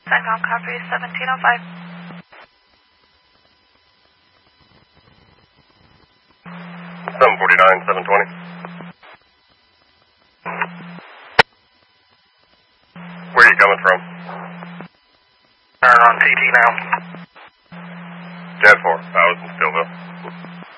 CENTCOM copy 1705. 749, 720. Where are you coming from? On TT now. Jan 4, I was in Stillville.